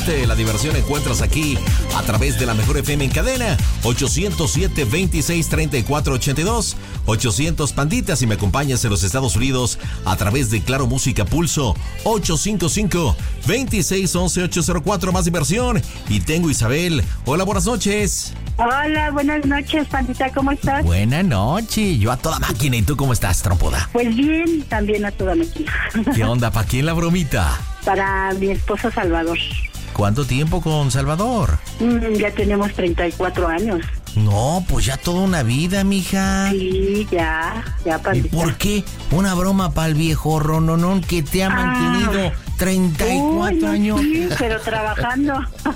La diversión encuentras aquí a través de la mejor FM en cadena, 807-26-34-82, 800 Panditas, y me acompañas en los Estados Unidos a través de Claro Música Pulso, 855-2611-804, más diversión. Y tengo Isabel. Hola, buenas noches. Hola, buenas noches, Pandita, ¿cómo estás? Buenas noches, yo a toda máquina. ¿Y tú cómo estás, trompuda? Pues bien, también a toda máquina. ¿Qué onda? ¿Para quién la bromita? Para mi esposo Salvador. ¿Cuánto tiempo con Salvador? Ya tenemos 34 años. No, pues ya toda una vida, mija. Sí, ya, Pandita. ¿Y por qué una broma para el viejo Rononón que te ha mantenido 34 años? Sí, pero trabajando.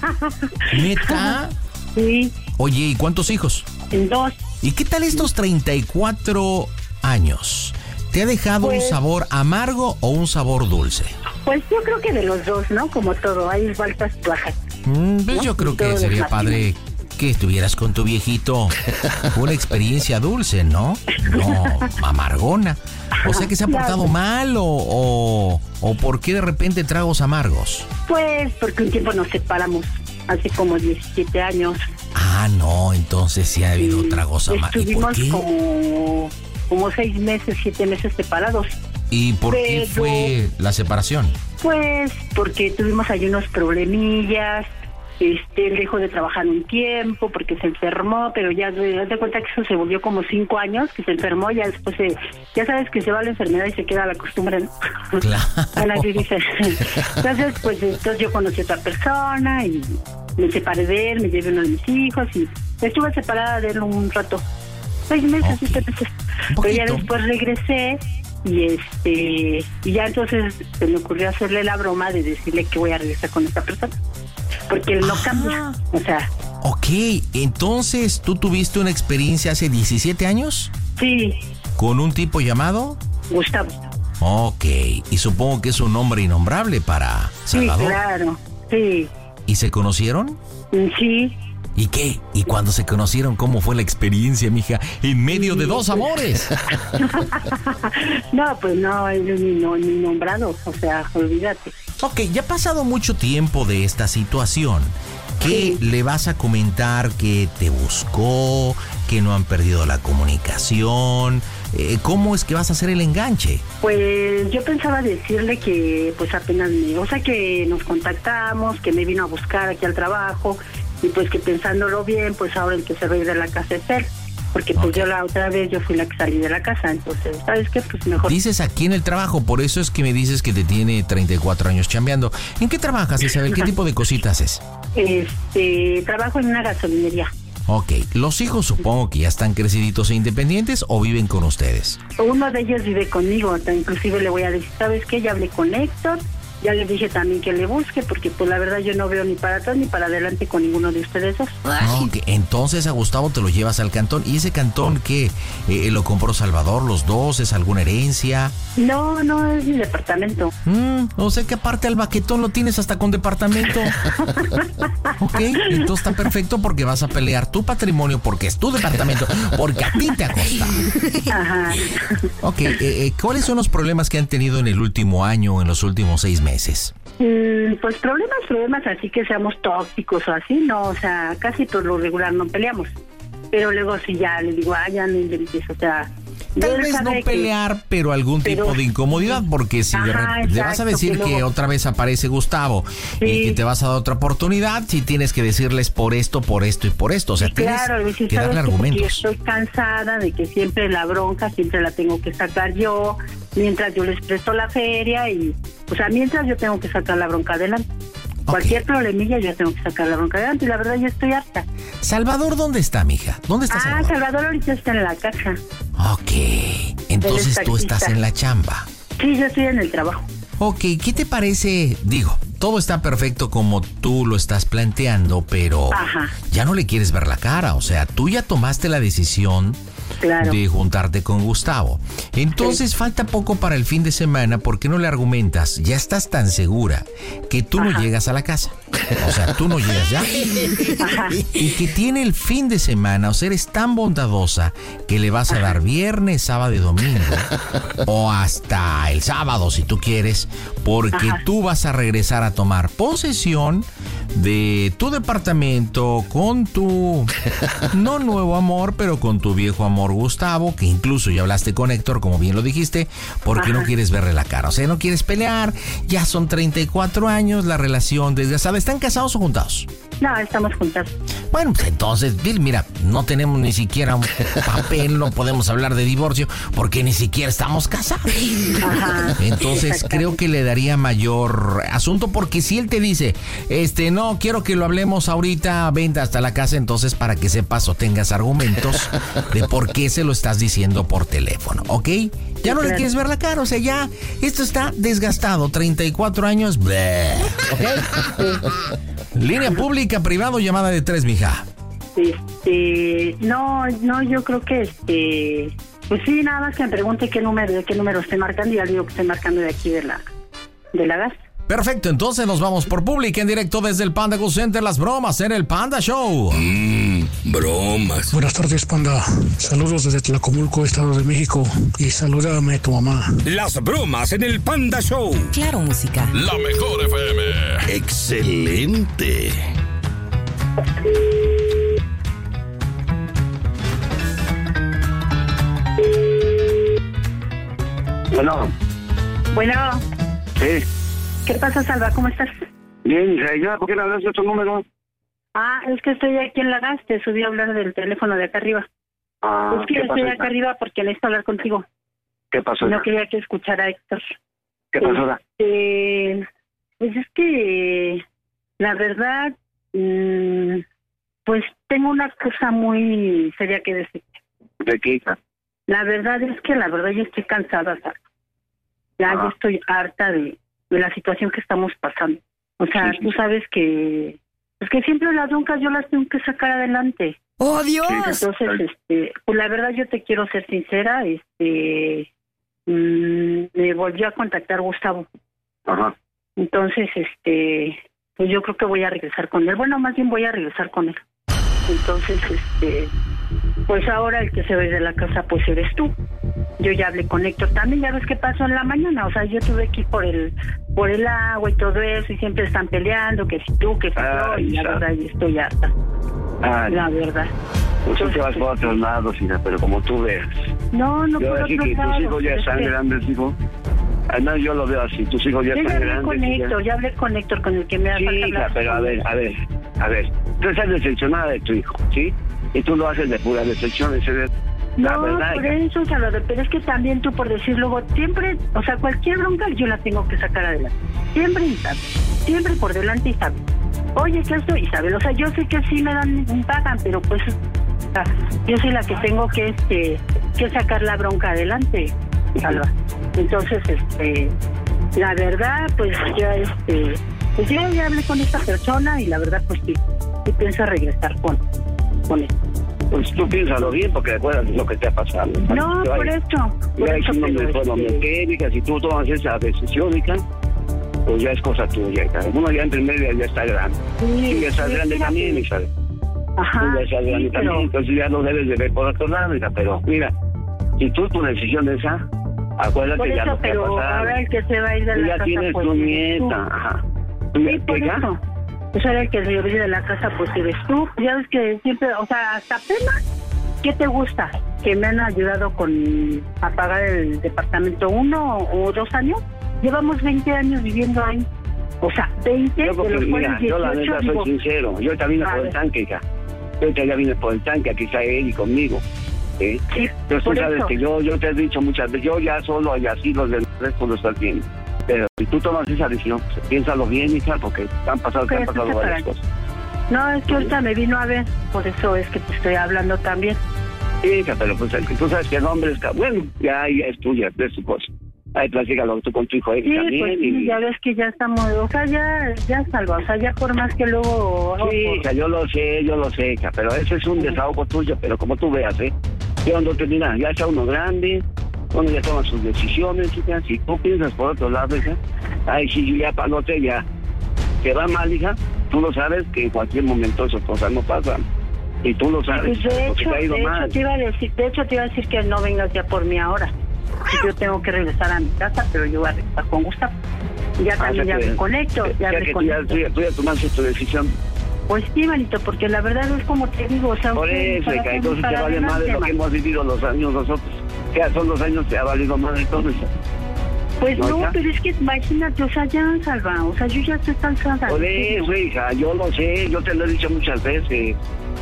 ¿Neta? Sí. Oye, ¿y cuántos hijos? 2. ¿Y qué tal estos 34 años? ¿Te ha dejado un sabor amargo o un sabor dulce? Pues yo creo que de los dos, ¿no? Como todo, hay altas y bajas. Pues ¿no? yo creo que sería padre que estuvieras con tu viejito. Una experiencia dulce, ¿no? No, amargona. O sea, que se ha portado mal o ¿por qué de repente tragos amargos? Pues porque un tiempo nos separamos, hace como 17 años. Ah, no, entonces sí ha habido tragos amargos. ¿Y por qué? Como 6 meses, 7 meses separados. ¿Y por qué fue la separación? Pues porque tuvimos ahí unos problemillas. Él dejó de trabajar un tiempo porque se enfermó, pero ya de cuenta que eso se volvió como 5 años que se enfermó. Ya después ya sabes que se va la enfermedad y se queda la costumbre, ¿no? Claro. Bueno, así dice. Entonces yo conocí a otra persona y me separé de él, me llevé uno de mis hijos y estuve separada de él un rato. 6 meses, 7 meses. Pero ya después regresé y ya entonces se me ocurrió hacerle la broma de decirle que voy a regresar con esta persona. Porque él no cambia, o sea. Ok, entonces, ¿tú tuviste una experiencia hace 17 años? Sí. ¿Con un tipo llamado? Gustavo. Ok, y supongo que es un nombre innombrable para Salvador. Sí, claro, sí. ¿Y se conocieron? Sí. ¿Y qué? ¿Y cuando se conocieron, cómo fue la experiencia, mija? En medio de dos amores. No, pues no, ni nombrado, o sea, olvídate. Ok, ya ha pasado mucho tiempo de esta situación. ¿Qué le vas a comentar? ¿Que te buscó? ¿Que no han perdido la comunicación? ¿Cómo es que vas a hacer el enganche? Pues yo pensaba decirle que pues apenas que nos contactamos, que me vino a buscar aquí al trabajo y pues que pensándolo bien, pues ahora el que se va a ir de la casa es él. Porque pues yo la otra vez yo fui la que salí de la casa, entonces, ¿sabes qué? Pues mejor. Dices aquí en el trabajo, por eso es que me dices que te tiene 34 años chambeando. ¿En qué trabajas, Isabel? ¿Qué tipo de cositas haces? Trabajo en una gasolinería. Ok, los hijos supongo que ya están creciditos e independientes o viven con ustedes. Uno de ellos vive conmigo, inclusive le voy a decir, ¿sabes qué? Ya hablé con Héctor. Ya les dije también que le busque, porque pues la verdad yo no veo ni para atrás ni para adelante con ninguno de ustedes dos. Okay. Entonces a Gustavo te lo llevas al cantón. ¿Y ese cantón qué? ¿Lo compró Salvador, los dos? ¿Es alguna herencia? No, es mi departamento. O sea que aparte al baquetón lo tienes hasta con departamento. Ok, entonces está perfecto porque vas a pelear tu patrimonio porque es tu departamento, porque a ti te ha costado. Ajá. Ok, ¿cuáles son los problemas que han tenido en el último año o en los últimos 6 meses? Pues problemas así que seamos tóxicos o así, no, o sea, casi por lo regular no peleamos. Pero luego sí ya le digo, ya no inventes, o sea... Tal vez no pelear, pero algún tipo de incomodidad, porque si le vas a decir que otra vez aparece Gustavo y que te vas a dar otra oportunidad, si tienes que decirles por esto y por esto, o sea, tienes que darle argumentos. Yo estoy cansada de que siempre la bronca, siempre la tengo que sacar yo, mientras yo les presto la feria y, o sea, mientras yo tengo que sacar la bronca adelante. Cualquier problemilla yo tengo que sacar la bronca adelante y la verdad yo estoy harta. ¿Salvador dónde está, mija? ¿Dónde está Salvador? Salvador ahorita está en la casa. Ok, entonces tú estás en la chamba. Sí, yo estoy en el trabajo. Ok, ¿qué te parece? Digo, todo está perfecto como tú lo estás planteando, pero ya no le quieres ver la cara, o sea, tú ya tomaste la decisión de juntarte con Gustavo. Entonces falta poco para el fin de semana. ¿Por qué no le argumentas? Ya estás tan segura que tú no llegas a la casa. O sea, tú no llegas ya. Y que tiene el fin de semana. O sea, eres tan bondadosa que le vas a dar viernes, sábado y domingo. O hasta el sábado si tú quieres. Porque tú vas a regresar a tomar posesión de tu departamento con tu, no nuevo amor, pero con tu viejo amor Gustavo, que incluso ya hablaste con Héctor, como bien lo dijiste, porque no quieres verle la cara, o sea, no quieres pelear, ya son 34 años, la relación desgastada. ¿Están casados o juntados? No, estamos juntos. Bueno, pues entonces, Bill, mira, no tenemos ni siquiera un papel, no podemos hablar de divorcio, porque ni siquiera estamos casados. Ajá. Entonces, creo que le daría mayor asunto, porque si él te dice, no, quiero que lo hablemos ahorita, vente hasta la casa, entonces para que sepas o tengas argumentos de por qué se lo estás diciendo por teléfono, ¿ok? Ya no le quieres ver la cara, o sea, ya, esto está desgastado, 34 años, bleh, ¿ok? Línea pública, privado, llamada de 3, mija. No, yo creo que pues sí, nada más que me pregunte de qué número estoy marcando, y ya digo que estoy marcando de aquí de la gas. Perfecto, entonces nos vamos por pública en directo desde el Panda Go Center, las bromas en el Panda Show. Bromas. Buenas tardes, Panda. Saludos desde Tlacomulco, Estado de México. Y salúdame a tu mamá. Las bromas en el Panda Show. Claro, música. La mejor FM. Excelente. Bueno. Sí. ¿Qué pasa, Salva? ¿Cómo estás? Bien, hija, ¿por qué no hablas de otro número? Es que estoy aquí en la gas, te subí a hablar del teléfono de acá arriba. Es que estoy acá arriba porque necesito hablar contigo. ¿Qué pasó? No quería que escuchara a Héctor. ¿Qué pasó? Pues es que, la verdad, pues tengo una cosa muy seria que decirte. ¿De qué, hija? La verdad yo estoy cansada, ¿sabes? Ya estoy harta de la situación que estamos pasando. O sea, tú sabes que es que siempre las broncas yo las tengo que sacar adelante. ¡Oh, Dios! Entonces, pues la verdad yo te quiero ser sincera, me volvió a contactar Gustavo. Ajá. Entonces, pues yo creo que voy a regresar con él. Bueno, más bien voy a regresar con él. Entonces, pues ahora el que se va a ir de la casa, pues eres tú. Yo ya hablé con Héctor también, ya ves qué pasó en la mañana, o sea, yo tuve que ir por el agua y todo eso, y siempre están peleando, que si tú, que si yo, y la verdad yo estoy harta. La verdad. Pues tú te vas por otros lados, hija, pero como tú veas. No, yo por así otros que lados. Tus hijos ya están grandes, hijo. Además, yo lo veo así, tus hijos ya están grandes. Ya hablé con Héctor, con el que me ha sí, hija, pero a ver. Tú estás decepcionada de tu hijo, ¿sí? Y tú lo haces de pura decepción, la verdad. Por eso, Salvador, pero es que también tú, por decir luego, siempre, o sea, cualquier bronca yo la tengo que sacar adelante. Siempre Isabel, siempre por delante Isabel. Oye, ¿qué estoy, Isabel? O sea, yo sé que sí me pagan, pero pues, o sea, yo soy la que tengo que sacar la bronca adelante, Salva. Entonces, la verdad, pues ya, pues yo ya hablé con esta persona y la verdad, pues sí pienso regresar con él. Pues tú piénsalo bien, porque recuerdas lo que te ha pasado. No, por eso. Ya es una mecánica, si tú tomas esa decisión, hija, pues ya es cosa tuya, hija. Uno ya entre media ya está grande. Sí, ya estás grande también, hija. Ajá. Tú ya estás grande también, entonces ya no debes de ver por otro lado, hija. Pero mira, si tú tu decisión es esa, acuérdate por ya eso, lo que ha pasado. Ahora el que se va a ir de la casa, ya tienes pues, tu nieta, ajá. Sí, por eso. Pues ahora el que se va a ir de la casa, pues eres tú. Ya ves que siempre, o sea, hasta apenas, ¿qué te gusta? Que me han ayudado a pagar el departamento 1 o 2 años. Llevamos 20 años viviendo ahí. O sea, 20 de los cuales 18. Yo la neta soy sincero. Yo también vine por el tanque, hija. Yo ya vine por el tanque, aquí está él y conmigo. Sí, pero tú sabes eso. Que yo te he dicho muchas veces, yo ya solo y así los del resto lo estás viendo. Pero si tú tomas esa decisión, pues, piénsalo bien, hija, porque te han pasado varias cosas. No, es que ahorita me vino a ver, por eso es que te estoy hablando también. Sí, hija, pero pues tú sabes que el hombre es... Bueno, ya es tuya, es tu cosa. Ahí platícalo tú con tu hijo sí, también. Pues, sí, ya ves que ya estamos... O sea, ya salva, o sea, ya por más que luego... Sí, hija, yo lo sé, hija, pero ese es un desahogo tuyo, pero como tú veas, Yo no te dirá, ya está uno grande... Uno ya toma sus decisiones, hija. Si tú piensas por otro lado, hija, ay, si ya palote ya te va mal, hija, tú lo sabes que en cualquier momento esas cosas no pasan. Y tú lo sabes. Pues de hecho te iba a decir que no vengas ya por mí ahora. Yo tengo que regresar a mi casa, pero yo voy a regresar con Gustavo. Ya también ya me conecto. Tú ya tomaste tu decisión. Pues sí, manito, porque la verdad es como te digo, o sea... Por eso, entonces te vale madre lo que hemos vivido los años nosotros. Ya son 2 años, te ha valido madre todo eso. Pues no, pero es que imagínate, o sea, ya, Salva, o sea, yo ya estoy cansada. Por eso, hija, yo lo sé, yo te lo he dicho muchas veces.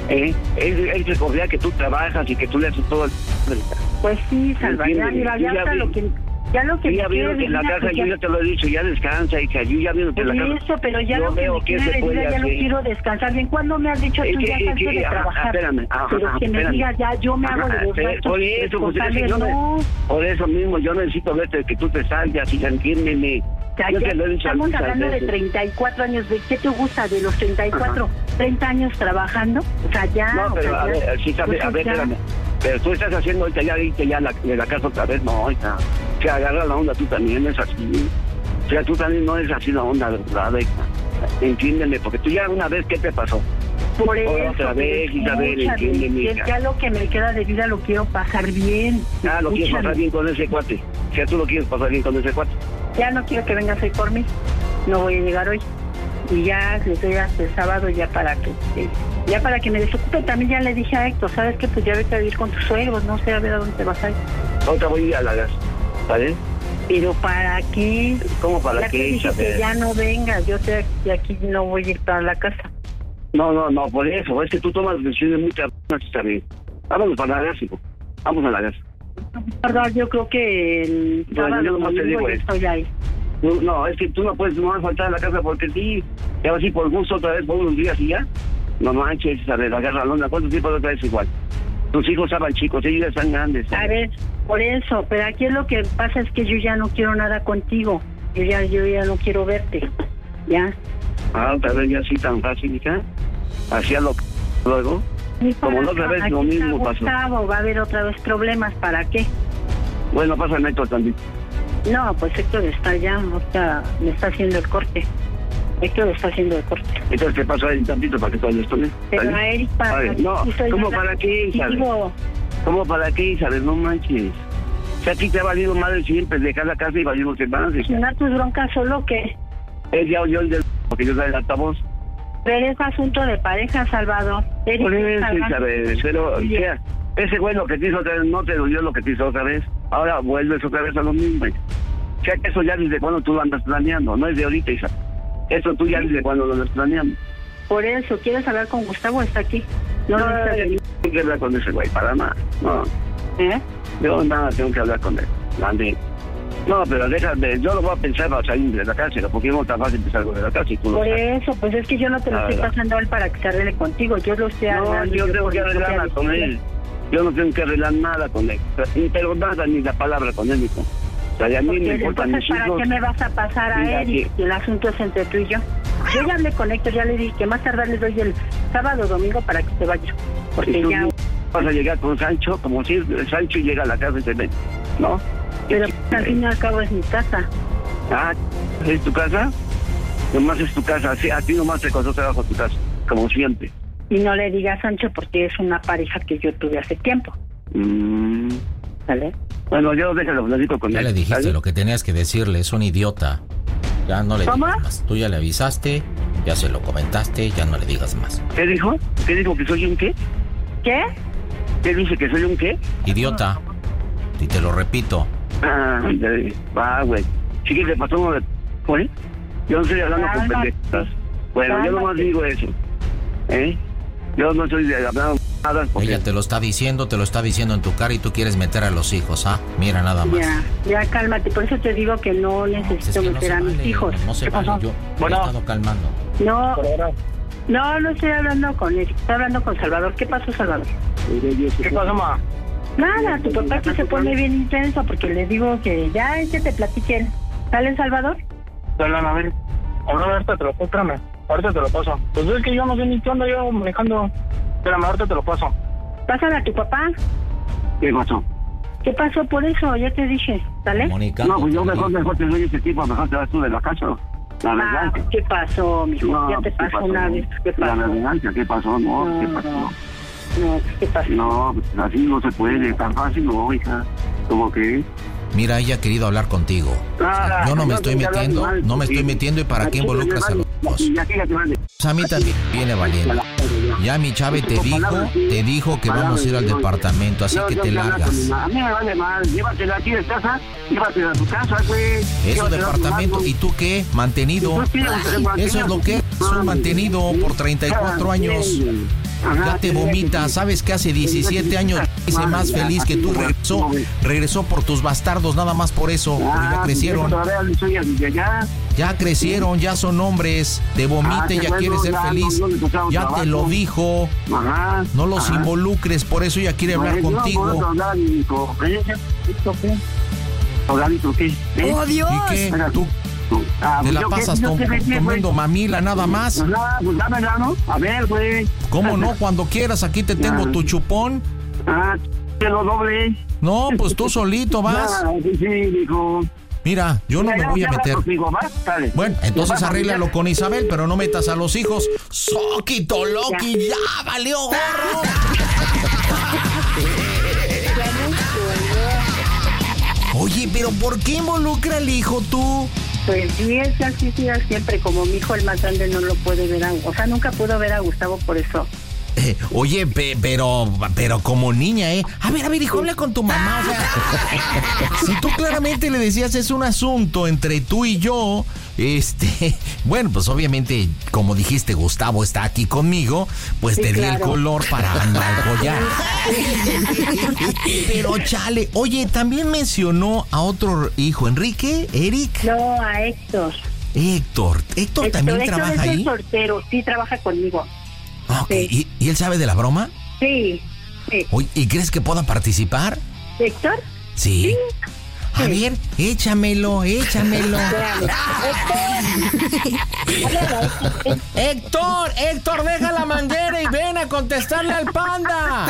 Él se confía que tú trabajas y que tú le haces todo el... Pues sí, Salva, ya hasta lo que... Ya lo que ya vieron que en la casa, yo ya te lo he dicho, ya descansa, hija, yo ya vieron que en la casa... Eso, pero ya lo que me quiere decir, ya no quiero descansar. Bien, ¿cuándo me has dicho tú ya cansé de trabajar? Espérame, pero que me digas, ya yo me hago de los gastos. Por eso, pues, por eso mismo, yo necesito verte, que tú te salgas y entiéndeme. Yo te lo he dicho. Estamos hablando de 34 años, ¿de qué te gusta de los 34? 30 años trabajando, o sea, ya... No, pero a ver, sí, a ver, espérame. Pero tú estás haciendo ahorita ya de la casa otra vez, no, hija. Que agarra la onda, tú también es así. O sea, tú también no es así la onda, ¿verdad, hija? Entiéndeme, porque tú ya una vez, ¿qué te pasó? Por eso. Otra vez, Isabel, entiéndeme. Ya lo que me queda de vida lo quiero pasar bien. Ah, lo quieres pasar bien con ese cuate. O sea, tú lo quieres pasar bien con ese cuate. Ya no quiero que vengas hoy por mí. No voy a llegar hoy. Y ya les doy hasta el sábado ya para que me desocupe. También ya le dije a Héctor, ¿sabes qué? Pues ya vete a vivir con tus suegros, no sé a ver a dónde te vas a ir. Otra voy a ir a la gas, ¿vale? ¿Pero para qué? ¿Cómo para qué? Dije que ya no vengas, yo de aquí no voy a ir para la casa. No, por eso, es que tú tomas decisiones muy cabronas también. Vámonos para la gas, hijo. Vamos a la gas. Verdad, yo creo que el sábado yo te digo, yo estoy ahí. No, es que tú no puedes faltar a la casa porque sí, ya vas a ir por gusto otra vez por unos días y ya. No manches, a ver, agarra la onda. ¿Cuánto tiempo otra vez igual? Tus hijos estaban chicos, ellos ya están grandes. A ver, por eso, pero aquí lo que pasa es que yo ya no quiero nada contigo. Yo ya no quiero verte, ¿ya? Ah, otra vez ya así tan fácil, hija. Hacía lo que luego. Como la otra vez lo mismo pasó. Gustavo, va a haber otra vez problemas, ¿para qué? Bueno, pasa el Héctor también. No, pues Héctor está ya, o sea, me está haciendo el corte. Héctor está haciendo el corte. Entonces, ¿qué pasó a él tantito para que todo esto le... Pero a él para... No, ¿cómo para qué, Isabel? ¿Cómo para qué, Isabel? No manches. O sea, a ti te ha valido madre siempre dejar la casa y valimos que más. ¿Solucionar tus broncas solo qué? Él ya oyó el del... porque yo soy el altavoz. Pero es asunto de pareja, Salvador. Por eso, Isabel, pero... ¿qué? Ese güey lo que te hizo otra vez no te dolió lo que te hizo otra vez. Ahora vuelves otra vez a lo mismo. O sea, que eso ya desde cuando tú lo andas planeando, no es de ahorita, Isabel. Eso tú ya desde cuando lo andas planeando. Por eso, ¿quieres hablar con Gustavo? Está aquí. No tengo que hablar con ese güey, para nada. No. Yo nada tengo que hablar con él. Grande. No, pero déjame, yo lo voy a pensar para salir de la cárcel, porque no es tan fácil empezar de la cárcel. Por eso, pues es que yo no te lo estoy pasando a él para que se arregle contigo, yo lo estoy arreglando. No, yo tengo que arreglar con él. Yo no tengo que arreglar nada con él, pero nada, ni la palabra con él, hijo. O sea, a mí me importan mis hijos. ¿Para qué me vas a pasar a él? Y el asunto es entre tú y yo. Yo ya hablé con Héctor, ya le dije que más tardar le doy el sábado o domingo para que se vaya. Porque ya... Vas a llegar con Sancho, como si Sancho llega a la casa y se ve, ¿no? Pero al fin y al cabo es mi casa. Ah, ¿es tu casa? Nomás es tu casa, a ti nomás te costó trabajo tu casa, como siempre. Y no le digas Sancho porque es una pareja que yo tuve hace tiempo. ¿Vale? Bueno, yo déjalo, platico con él. Ya le dijiste, ¿vale? Lo que tenías que decirle, es un idiota. Ya no le digas más. Tú ya le avisaste, ya se lo comentaste, ya no le digas más. ¿Qué dijo? ¿Qué dijo? ¿Que soy un qué? ¿Qué? ¿Qué dice? ¿Que soy un qué? Idiota. Y te lo repito. Va, güey. Sí que te pasó uno de... ¿Güey? Yo no estoy hablando con pendejas. Bueno, yo nomás digo eso. Yo no estoy hablando nada. Porque... Ella te lo está diciendo en tu cara y tú quieres meter a los hijos, ¿ah? Mira, nada más. Ya cálmate. Por eso te digo que no necesito meter a mis hijos. No se vale. Yo he estado calmando. No estoy hablando con él. Estoy hablando con Salvador. ¿Qué pasó, Salvador? ¿Qué pasó, ma? Nada, tu papá que se pone bien intenso porque le digo que ya es que te platiquen. ¿Sale, Salvador? Salgan, a ver. Ahorita te lo paso, espérame. Ahorita te lo paso. Pues es que yo no sé ni qué onda yo manejando. Espérame, ahorita te lo paso. Pásala a tu papá. ¿Qué pasó? ¿Qué pasó por eso? Ya te dije, ¿sale? Mónica, no, pues yo mejor te doy ese tipo, mejor te vas tú de la casa. La verdad. ¿Qué pasó, mijo? No, ya te pasó una vez. ¿Qué pasó? La verdad, ¿qué pasó? ¿Qué pasó? No, ¿qué pasó? No, pues así no se puede, tan fácil no, hija. ¿Cómo que? Mira, ella ha querido hablar contigo. Yo no me estoy metiendo, y ¿para qué involucras a los dos? Pues a mí también viene valiendo. Ya mi Chave te dijo que vamos a ir al departamento, así que te largas. A mí me vale mal, llévatela aquí de casa, llévatela a tu casa, güey. Es un departamento, ¿y tú qué? Mantenido. Eso es lo que es un mantenido por 34 años. Ya te vomita, sabes que hace 17 años hice más feliz que tú. Regresó por tus bastardos, nada más por eso, porque ya crecieron. Ya crecieron, ya son hombres. Te vomita y ya quiere ser feliz. Ya te lo dijo. No los involucres, por eso ella quiere hablar contigo. ¡Oh, Dios! ¿Y qué? ¿Tú te la pasas comiendo mamila nada más? Pues dámela, ¿no? A ver, güey. ¿Cómo no? Cuando quieras, aquí te tengo tu chupón. Te lo doble. No, pues tú solito vas. Sí, dijo. Mira, yo no me voy a meter. Bueno, entonces arréglalo con Isabel, pero no metas a los hijos. Soquito Loki, ya valió gorro. Oye, pero ¿por qué involucra al hijo tú? Pues sí, es así, siempre. Como mi hijo, el más grande, no lo puede ver. O sea, nunca pudo ver a Gustavo por eso. Oye, pero como niña, A ver, hijo, habla con tu mamá. O sea, si tú claramente le decías es un asunto entre tú y yo, bueno, pues obviamente, como dijiste, Gustavo está aquí conmigo, pues sí, te di el color para apoyar. Pero chale, oye, también mencionó a otro hijo, Enrique, Eric. No, a Héctor. Héctor también trabaja ahí. Héctor es el soltero, sí, trabaja conmigo. Okay. Sí. ¿Y él sabe de la broma? Sí. Oye, ¿y crees que pueda participar? ¿Héctor? Sí. A ver, échamelo. Héctor, deja la manguera y ven a contestarle al panda.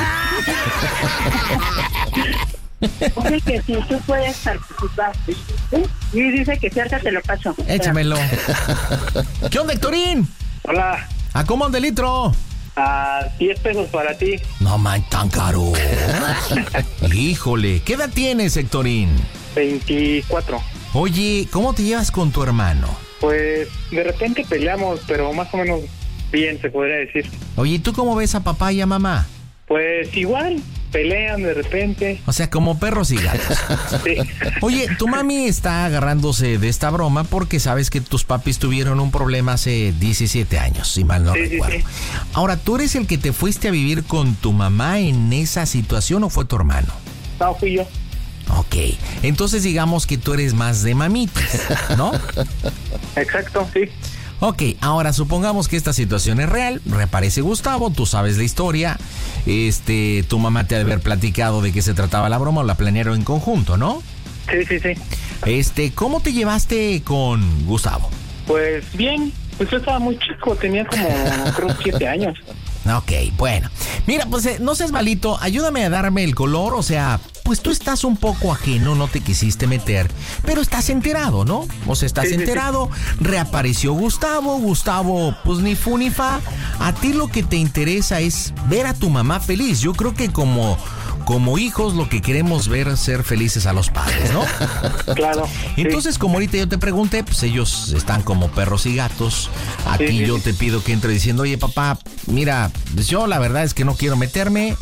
Dice que si tú puedes participar. Y dice que cerca te lo paso. Échamelo. ¿Qué onda, Héctorín? Hola. ¿A cómo anda el litro? A 10 pesos para ti. No man, tan caro. Híjole, ¿qué edad tienes, Héctorín? 24. Oye, ¿cómo te llevas con tu hermano? Pues de repente peleamos, pero más o menos bien, se podría decir. Oye, ¿y tú cómo ves a papá y a mamá? Pues igual, pelean de repente. O sea, como perros y gatos. Sí. Oye, tu mami está agarrándose de esta broma porque sabes que tus papis tuvieron un problema hace 17 años, si mal no recuerdo. Sí. Ahora, ¿tú eres el que te fuiste a vivir con tu mamá en esa situación o fue tu hermano? No, fui yo. Ok, entonces digamos que tú eres más de mamitas, ¿no? Exacto, sí. Ok, ahora supongamos que esta situación es real, reaparece Gustavo, tú sabes la historia, tu mamá te ha de haber platicado de qué se trataba la broma o la planearon en conjunto, ¿no? Sí. ¿Cómo te llevaste con Gustavo? Pues bien, pues yo estaba muy chico, tenía como creo 7 años. Ok, bueno. Mira, pues no seas malito, ayúdame a darme el color, o sea, pues tú estás un poco ajeno, no te quisiste meter, pero estás enterado, ¿no? O sea, estás enterado, reapareció Gustavo, pues ni fu ni fa. A ti lo que te interesa es ver a tu mamá feliz. Yo creo que como hijos lo que queremos ver es ser felices a los padres, ¿no? Claro. Entonces, como ahorita yo te pregunté, pues ellos están como perros y gatos. Aquí yo te pido que entre diciendo, oye papá, mira, pues yo la verdad es que no quiero meterme.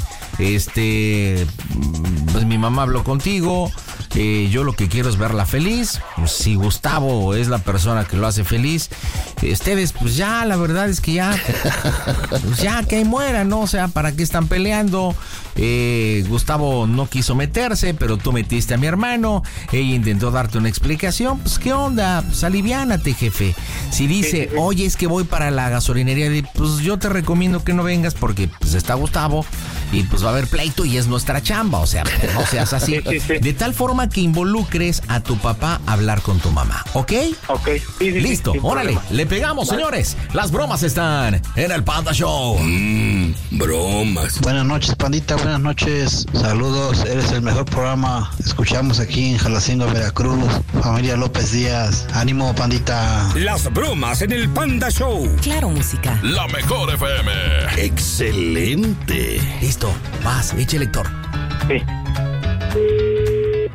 Pues mi mamá habló contigo. Yo lo que quiero es verla feliz. Pues, si Gustavo es la persona que lo hace feliz, ustedes, pues ya, la verdad es que ya, pues ya que ahí mueran, ¿no? O sea, ¿para qué están peleando? Gustavo no quiso meterse, pero tú metiste a mi hermano. Ella intentó darte una explicación. Pues, ¿qué onda? Pues, aliviánate, jefe. Si dice, oye, es que voy para la gasolinería, pues yo te recomiendo que no vengas porque pues está Gustavo y pues va a haber pleito y es nuestra chamba. O sea, no seas así. De tal forma que involucres a tu papá a hablar con tu mamá, ¿ok? Ok. Listo, órale, le pegamos, señores. Las bromas están en el Panda Show. Bromas. Buenas noches, pandita, buenas noches. Saludos, eres el mejor programa. Escuchamos aquí en Jalacingo, Veracruz. Familia López Díaz. Ánimo, pandita. Las bromas en el Panda Show. Claro, música. La mejor FM. Excelente. Listo, vas, eche lector. Sí.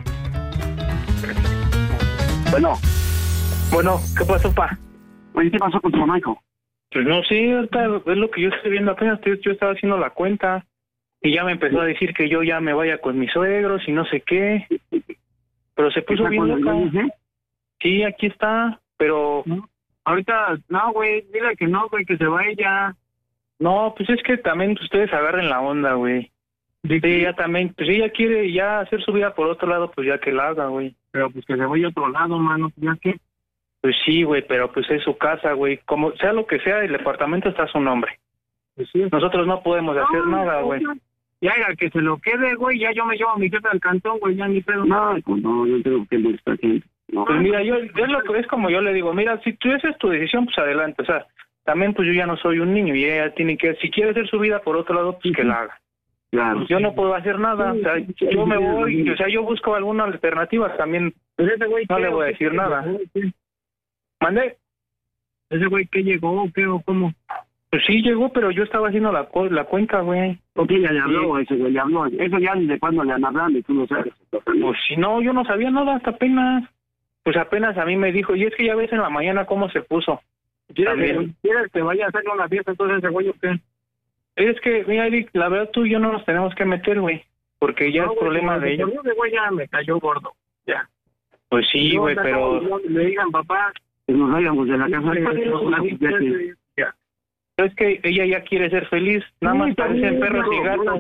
Bueno, ¿qué pasó, pa? Oye, ¿qué pasó con tu mamá, hijo? Pues no sé, ahorita es lo que yo estoy viendo apenas. Yo estaba haciendo la cuenta y ya me empezó a decir que yo ya me vaya con mis suegros y no sé qué. Pero se puso bien loca. Sí, aquí está, pero... Ahorita, no, güey, dile que no, güey, que se vaya ya. No, pues es que también ustedes agarren la onda, güey. Sí, ella también, pues ella quiere ya hacer su vida por otro lado, pues ya que la haga, güey. Pero pues que se vaya a otro lado, mano, ¿ya qué? Pues sí, güey, pero pues es su casa, güey. Como sea lo que sea, el departamento está a su nombre. Pues sí. Nosotros no podemos hacer nada, güey. Ya, que se lo quede, güey, ya yo me llevo a mi jefe al cantón, güey, ya ni pedo. No, yo tengo que molestar aquí. No. Pues mira, es como yo le digo, mira, si tú esa es tu decisión, pues adelante, o sea, también pues yo ya no soy un niño y ella tiene que, si quiere hacer su vida por otro lado, pues que la haga. Claro. Pues yo no puedo hacer nada, o sea, yo me voy, o sea, yo busco alguna alternativa también, pero ese güey, no le voy a decir nada. ¿Mandé? ¿Ese güey qué llegó o qué o cómo? Pues sí llegó, pero yo estaba haciendo la cuenta, güey. ¿Por qué ya le habló ese güey? Le habló. Eso ya ni de cuándo le han hablado y tú lo sabes. Pues si no, yo no sabía nada hasta apenas. Pues apenas a mí me dijo, y es que ya ves en la mañana cómo se puso. ¿Quieres que vaya a hacerle una fiesta entonces ese güey o qué? Es que, mira, Eric, la verdad tú y yo no nos tenemos que meter, güey. Porque ya no, es problema de ellos. Ese güey ya me cayó gordo, ya. Pues sí, güey, pero... Le digan, papá, que nos vayamos de la casa. Ya. Es que ella ya quiere ser feliz, nada más parecen perros y gatos.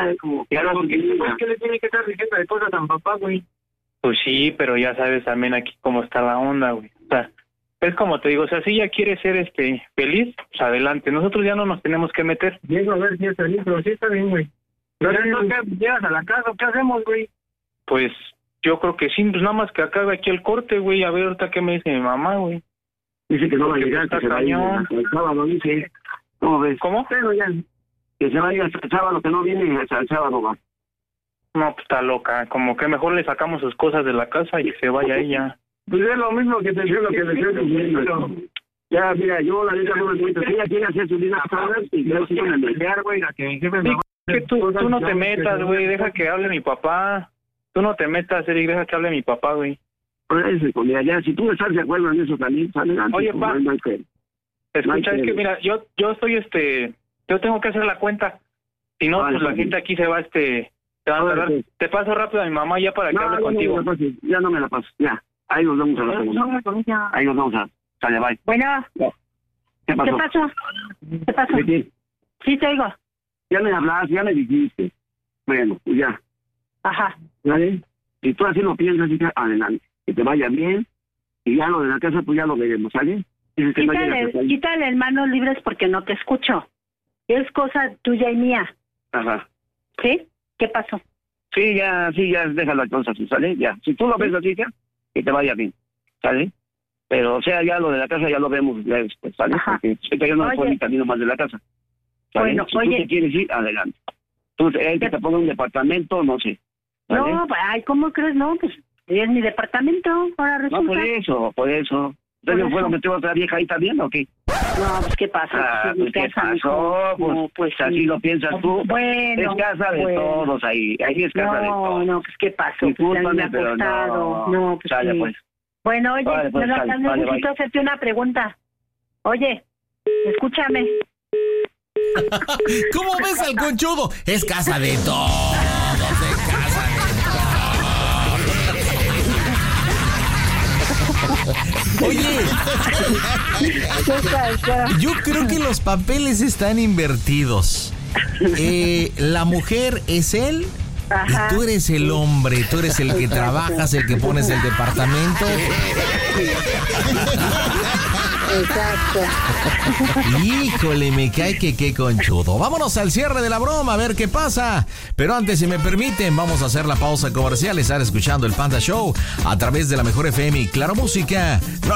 ¿Qué le tiene que estar diciendo de cosas a papá, güey? Pues sí, pero ya sabes también aquí cómo está la onda, güey. O sea, es como te digo, o sea, si ella quiere ser feliz, pues adelante. Nosotros ya no nos tenemos que meter. Llego a ver si es feliz, pero sí está bien, güey. Pero entonces, ¿llegas a la casa? ¿Qué hacemos, güey? Pues yo creo que sí, pues nada más que acabe aquí el corte, güey. A ver ahorita qué me dice mi mamá, güey. Dice que no va a llegar, que se va a ir el sábado, dice. ¿Cómo ves? ¿Cómo? Pero ya, que se vaya hasta el sábado, que no viene hasta el sábado, va. No, pues está loca. Como que mejor le sacamos sus cosas de la casa y se vaya ella. Pues es lo mismo que te digo, lo que le estoy diciendo. Ya, mira, yo la neta no me cuento. Ella quiere hacer su vida sola y creo que van a pelear, güey, la que mi jefe me... Que tú no te metas, güey. Deja que hable mi papá. Tú no te metas, Eric. Deja que hable mi papá, güey. Por eso, ya, si tú estás de acuerdo en eso también, sale antes. Oye, pa, escucha, es que mira, yo estoy, yo tengo que hacer la cuenta. Si no, pues la gente aquí se va, te van a tardar. Te paso rápido a mi mamá ya para que hable contigo. Ya no me la paso, ya. Ahí nos vamos a la segunda. Ahí nos vamos a... Sale, bye. Bueno. ¿Qué pasó? ¿Qué pasó? Sí, te oigo. Ya me hablaste, ya me dijiste. Bueno, pues ya. Ajá. ¿Vale? Si tú así lo piensas, adelante. Que te vaya bien. Y ya lo de la casa, pues ya lo veremos, ¿sale? Quítale el manos libres porque no te escucho. Es cosa tuya y mía. Ajá. ¿Sí? ¿Qué pasó? Sí, ya, deja la cosa así, ¿sale? Ya. Si tú lo ves así, ya, que te vaya bien, ¿sale? Pero, o sea, ya lo de la casa ya lo vemos ya después, ¿sale? Ajá. Porque sé que yo no puedo ni camino más de la casa. ¿Sale? Bueno, si tú te quieres ir, adelante. Tú, que te ponga un departamento, no sé. ¿Vale? No, ay, ¿cómo crees? No, pues es mi departamento, ahora resulta. No, por eso. ¿Entonces fue lo que tuvo otra vieja ahí también o qué? No, pues ¿qué pasa? Pues, ¿qué pasó? Pues así lo piensas tú. Bueno. Es casa de todos ahí es casa de todos. No, pues ¿qué pasó? Discúlpame, pero no, pues sale, sí. pues. Bueno, oye, pues, necesito hacerte una pregunta. Oye, escúchame. ¿Cómo ves al conchudo? Es casa de todos, es casa de todos. Oye, yo creo que los papeles están invertidos. La mujer es él. Ajá. Y tú eres el hombre, tú eres el que trabajas, el que pones el departamento. Exacto. Híjole, me cae que qué conchudo. Vámonos al cierre de la broma, a ver qué pasa. Pero antes, si me permiten, vamos a hacer la pausa comercial. Estar escuchando el Panda Show a través de la Mejor FM y Claro Música.